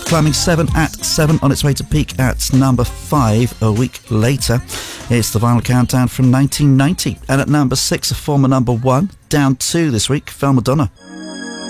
climbing 7 at 7, on its way to peak at number 5 a week later. It's the Vinyl Countdown from 1990. And at number 6, a former number 1, down 2 this week, Phil Madonna.